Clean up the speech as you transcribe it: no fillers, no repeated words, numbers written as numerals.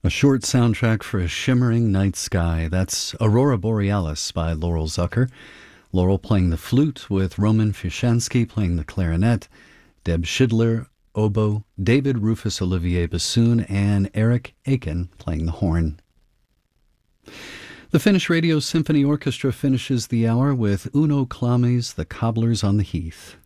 A short soundtrack for a shimmering night sky. That's Aurora Borealis by Laurel Zucker. Laurel playing the flute with Roman Fishansky playing the clarinet, Deb Schidler, oboe, David Rufus Olivier bassoon, and Eric Aiken playing the horn. The Finnish Radio Symphony Orchestra finishes the hour with Uno Klame's The Cobblers on the Heath.